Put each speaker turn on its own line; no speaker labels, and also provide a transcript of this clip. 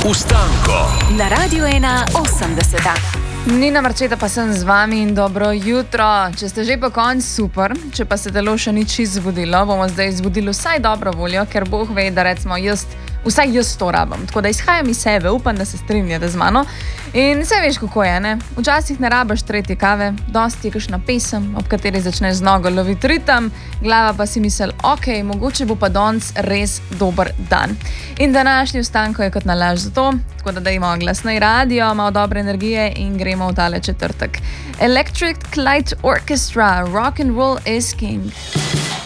Ustanko
Na Radiu 1:80.
Nina Marčeta pa sem z vami in dobro jutro. Če ste že po koncu, super. Če pa se telo še ni čisto zbudilo, bomo zdaj zbudili vsaj dobro voljo, ker Bog ve, da recimo vsaj jaz to rabim. Tako da izhajam iz sebe, upam, da se strinjate z mano. In vse veš, kako je, ne? Včasih ne rabiš tretje kave, dosti je kakšna pesem, ob kateri začneš z nogo loviti ritem, glava pa si misli, ok, mogoče bo pa danes res dober dan. In današnji Ustanko je kot nalaž za to, tako da dajmo glasnej radio, malo dobre energije in gremo v tale četrtek. Electric Light Orchestra, Rock and Roll is King.